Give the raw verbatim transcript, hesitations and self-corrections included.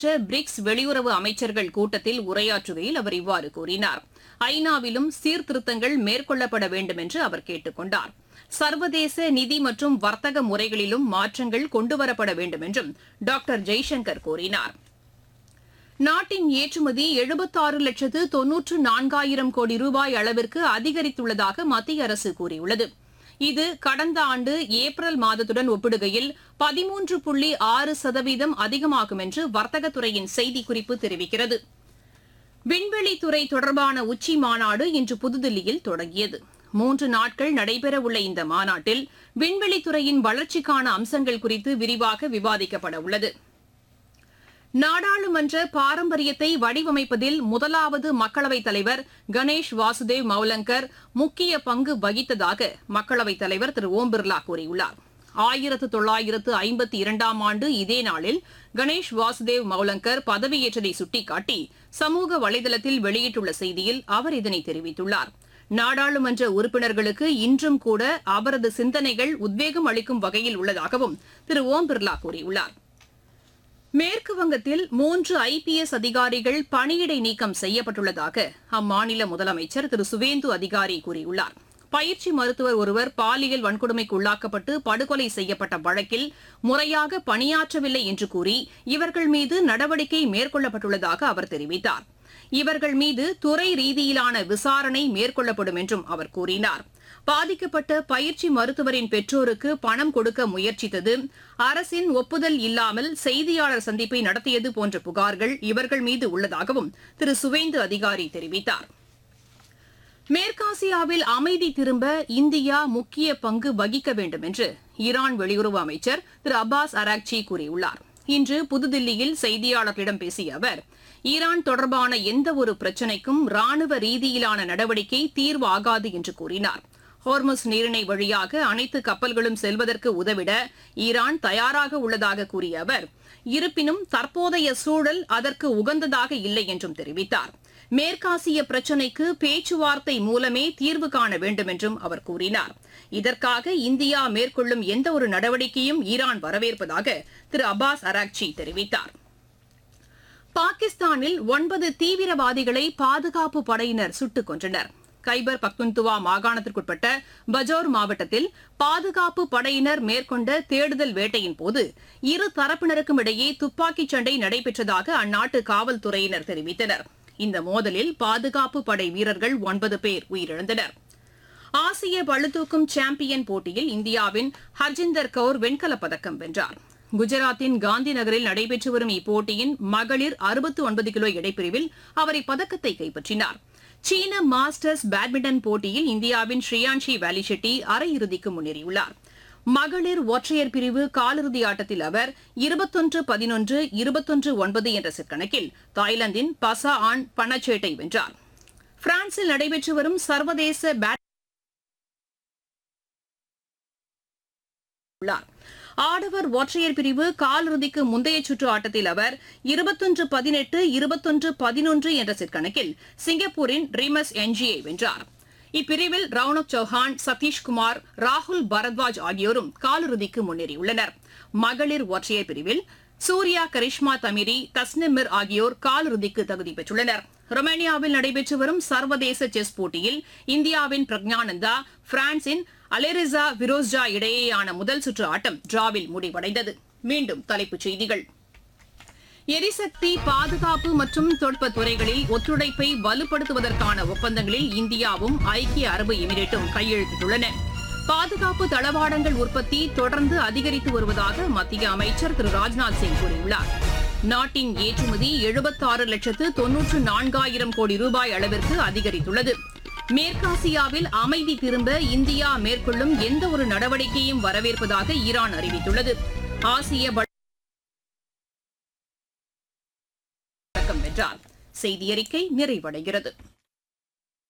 BRICS வெளியுறவு அமைச்சர்கள் கூட்டத்தில் உரையாற்றுகையில் அவர் இவ்வாறு கூறினார். ஐநாவிலும் சீர்திருத்தங்கள் மேற்கொள்ளப்பட வேண்டும் என்று அவர் கேட்டுக் கொண்டார். சர்வதேச நிதி மற்றும் வர்த்தக முறைகளிலும் மாற்றங்கள் கொண்டுவரப்பட வேண்டும் என்றும் டாக்டர் ஜெய்சங்கர் கூறினார். நாட்டின் ஏற்றுமதி எழுபத்தாறு லட்சத்து தொன்னூற்று நான்காயிரம் கோடி ரூபாய் அளவிற்கு அதிகரித்துள்ளதாக மத்திய அரசு கூறியுள்ளது. இது கடந்த ஆண்டு ஏப்ரல் மாதத்துடன் ஒப்பிடுகையில் பதிமூன்று புள்ளி ஆறு சதவீதம் அதிகமாகும் என்று வர்த்தகத்துறையின் செய்திக்குறிப்பு தெரிவிக்கிறது. விண்வெளித்துறை தொடர்பான உச்சி மாநாடு இன்று புதுதில்லியில் தொடங்கியது. மூன்று நாட்கள் நடைபெறவுள்ள இந்த மாநாட்டில் விண்வெளித்துறையின் வளர்ச்சிக்கான அம்சங்கள் குறித்து விரிவாக விவாதிக்கப்பட உள்ளது. நாடாளுமன்ற பாரம்பரியத்தை வடிவமைப்பதில் முதலாவது மக்களவைத் தலைவர் கணேஷ் வாசுதேவ் மௌலங்கர் முக்கிய பங்கு வகித்ததாக மக்களவைத் தலைவர் திரு ஓம் பிர்லா கூறியுள்ளார். ஆயிரத்து தொள்ளாயிரத்து ஐம்பத்தி இரண்டாம் ஆண்டு இதே நாளில் கணேஷ் வாசுதேவ் மௌலங்கர் பதவியேற்றதை சுட்டிக்காட்டி சமூக வலைதளத்தில் வெளியிட்டுள்ள செய்தியில் அவர் இதனை தெரிவித்துள்ளார். நாடாளுமன்ற உறுப்பினர்களுக்கு இன்றும் கூட அவரது சிந்தனைகள் உத்வேகம் அளிக்கும் வகையில் உள்ளதாகவும் திரு ஓம் பிர்லா கூறியுள்ளார். மேற்கு வங்கத்தில் மூன்று ஐ பி எஸ் அதிகாரிகள் பணியிடை நீக்கம் செய்யப்பட்டுள்ளதாக அம்மாநில முதலமைச்சர் திரு சுவேந்து அதிகாரி கூறியுள்ளார். பயிற்சி மருத்துவர் ஒருவர் பாலியல் வன்கொடுமைக்கு உள்ளாக்கப்பட்டு படுகொலை செய்யப்பட்ட வழக்கில் முறையாக பணியாற்றவில்லை என்று கூறி இவர்கள் மீது நடவடிக்கை மேற்கொள்ளப்பட்டுள்ளதாக அவர் தெரிவித்தார். இவர்கள் மீது துறை ரீதியிலான விசாரணை மேற்கொள்ளப்படும் என்றும் அவர் கூறினார். பாதிக்கப்பட்ட பயிற்சி மருத்துவரின் பெற்றோருக்கு பணம் கொடுக்க முயற்சித்தது, அரசின் ஒப்புதல் இல்லாமல் செய்தியாளர் சந்திப்பை நடத்தியது போன்ற புகார்கள் இவர்கள் மீது உள்ளதாகவும் திரு சுவேந்து அதிகாரி தெரிவித்தார். மேற்காசியாவில் அமைதி திரும்ப இந்தியா முக்கிய பங்கு வகிக்க வேண்டும் என்று ஈரான் வெளியுறவு அமைச்சர் திரு அப்பாஸ் அராக்சி கூறியுள்ளார். இன்று புதுதில்லியில் செய்தியாளர்களிடம் பேசிய அவர், ஈரான் தொடர்பான எந்த ஒரு பிரச்சினைக்கும் ராணுவ ரீதியிலான நடவடிக்கை தீர்வாகாது என்று கூறினார். ஹோர்முஸ் நீரிணை வழியாக அனைத்து கப்பல்களும் செல்வதற்கு உதவிட ஈரான் தயாராக உள்ளதாக கூறிய அவர், இருப்பினும் தற்போதைய சூழல் அதற்கு உகந்ததாக இல்லை என்றும் தெரிவித்தார். மேற்காசிய பிரச்சினைக்கு பேச்சுவார்த்தை மூலமே தீர்வு காண வேண்டும் என்றும் அவர் கூறினார். இதற்காக இந்தியா மேற்கொள்ளும் எந்த ஒரு நடவடிக்கையும் ஈரான் வரவேற்பதாக திரு அப்பாஸ் அராக்சி தெரிவித்தார். பாகிஸ்தானில் ஒன்பது தீவிரவாதிகளை பாதுகாப்பு படையினர் சுட்டுக் கொன்றனர். கைபர் பக்துன்துவா மாகாணத்திற்குட்பட்ட பஜோர் மாவட்டத்தில் பாதுகாப்பு படையினர் மேற்கொண்ட தேடுதல் வேட்டையின் போது இரு தரப்பினருக்கும் இடையே துப்பாக்கிச் சண்டை நடைபெற்றதாக அந்நாட்டு காவல்துறையினர் தெரிவித்தனர். இந்த மோதலில் பாதுகாப்பு படை வீரர்கள் ஒன்பது பேர் உயிரிழந்தனர். ஆசிய பளுதூக்கும் சாம்பியன் போட்டியில் இந்தியாவின் ஹர்ஜிந்தர் கவுர் வெண்கலப் பதக்கம் வென்றார். குஜராத்தின் காந்தி நகரில் நடைபெற்று வரும் இப்போட்டியின் மகளிர் அறுபத்து ஒன்பது கிலோ எடைப்பிரிவில் அவர் இப்பதக்கத்தை கைப்பற்றினார். சீன மாஸ்டர்ஸ் பேட்மிண்டன் போட்டியில் இந்தியாவின் ஸ்ரீயான்ஷி வேலிஷெட்டி அரையிறுதிக்கு முன்னேறியுள்ளார். மகளிர் ஒற்றையர் பிரிவு காலிறுதி ஆட்டத்தில் அவர் இருபத்தொன்று பதினொன்று இருபத்தொன்று ஒன்பது என்ற செட் கணக்கில் தாய்லாந்தின் பசா ஆன் பனச்சேட்டை வென்றார். பிரான்சில் நடைபெற்று வரும் சர்வதேச பேட் ஆடவர் ஒற்றையர் பிரிவு காலிறுதிக்கு முந்தைய சுற்று ஆட்டத்தில் அவர் இருபத்தொன்று பதினெட்டு இருபத்தொன்று பதினொன்று என்ற செட் கணக்கில் சிங்கப்பூரின் ரிமஸ் என்ஜியை வென்றார். இப்பிரிவில் ரவுனக் சௌஹான், சதீஷ்குமார், ராகுல் பரத்வாஜ் ஆகியோரும் காலிறுதிக்கு முன்னேறியுள்ளனர். மகளிர் ஒற்றையர் பிரிவில் சூர்யா கரிஷ்மா தமிரி, தஸ்னிமிர் ஆகியோர் காலிறுதிக்கு தகுதி பெற்றுள்ளனர். ரொமேனியாவில் நடைபெற்று வரும் சர்வதேச செஸ் போட்டியில் இந்தியாவின் பிரக்ஞானந்தா பிரான்சின் அலெரிசா விரோஸ்ஜா இடையேயான முதல் சுற்று ஆட்டம் டிராவில் முடிவடைந்தது. மீண்டும் தலைப்புச் செய்திகள். எரிசக்தி, பாதுகாப்பு மற்றும் தொழில்நுட்ப துறைகளில் ஒத்துழைப்பை வலுப்படுத்துவதற்கான ஒப்பந்தங்களில் இந்தியாவும் ஐக்கிய அரபு எமிரேட்டும் கையெழுத்திட்டுள்ளன. பாதுகாப்பு தளவாடங்கள் உற்பத்தி தொடர்ந்து அதிகரித்து வருவதாக மத்திய அமைச்சர் திரு ராஜ்நாத் சிங் கூறியுள்ளார். நாட்டின் ஏற்றுமதி எழுபத்தாறு லட்சத்து தொன்னூற்று நான்காயிரம் கோடி ரூபாய் அளவிற்கு அதிகரித்துள்ளது. மேற்காசியாவில் அமைதி திரும்ப இந்தியா மேற்கொள்ளும் எந்த ஒரு நடவடிக்கையும் வரவேற்பதாக ஈரான் அறிவித்துள்ளது. ஆசிய பதக்கம் வென்றார். செய்தியறிக்கை நிறைவடைகிறது.